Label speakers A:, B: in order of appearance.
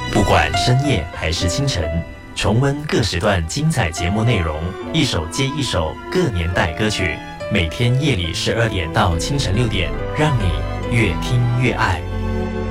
A: 不管深夜还是清晨，重温各时段精彩节目内容，一首接一首各年代歌曲。每天夜里12点到清晨6点，让你越听越爱。